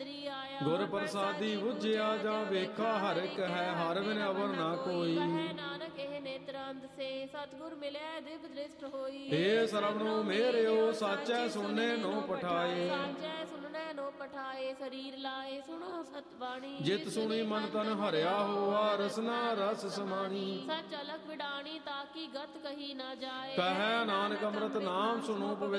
ਨਦਰੀ ਆਇਆ। ਗੁਰ ਪ੍ਰਸਾਦੀ ਬੁਝਿਆ ਜਾਂ ਵੇਖਾ ਹਰਿ ਕਹੈ, ਹਰ ਬਿਨ ਅਵਰ ਨਾ ਕੋਈ। ਕਹੈ ਨਾਨਕ ਇਹ ਨੇਤਰ ਅੰਧ ਸੇ, ਸਤਿਗੁਰ ਮਿਲਿਆ ਦਿਵ ਦ੍ਰਿਸ਼ਟ ਹੋਈ। ਏ ਸਰਵਣੋ ਮੇਰਿਓ ਸਾਚੈ ਸੁਣੇ ਨੋ ਪਠਾਏ। ਸਾਚੈ ਸੁਣਨੇ ਨੋ ਪਠਾਏ, ਸਰੀਰ ਲਾਏ ਸੁਣੋ ਸਤਬਾਣੀ। ਜਿਤ ਸੁਣੀ ਮਨ ਤਨ ਹਰਿਆ ਹੋਆ, ਰਸਨਾ ਰਸ ਸਮਾਣੀ। ਸਚ ਅਲਖ ਵਿਡਾਣੀ ਤਾਕੀ ਗਤ ਕਹੀ ਨਾ ਜਾਏ। ਕਹੈ ਨਾਨਕ ਅੰਮ੍ਰਿਤ ਨਾਮ ਸੁਣੋ ਪਵਿੱਤ